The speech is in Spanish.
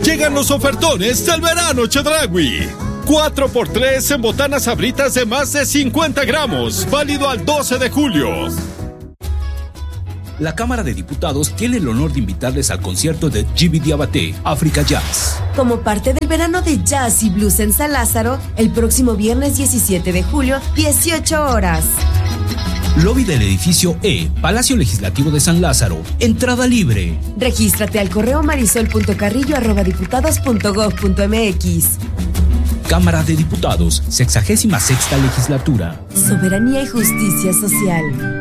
Llegan los ofertones del verano Chedraui. 4x3 en botanas Sabritas de más de 50 gramos. Válido al 12 de julio. La Cámara de Diputados tiene el honor de invitarles al concierto de Djiby Diabaté, África Jazz. Como parte del verano de jazz y blues en San Lázaro, el próximo viernes 17 de julio, 18 horas. Lobby del edificio E, Palacio Legislativo de San Lázaro. Entrada libre. Regístrate al correo marisol.carrillo@diputados.gov.mx. Cámara de Diputados, 66ª legislatura. Soberanía y justicia social.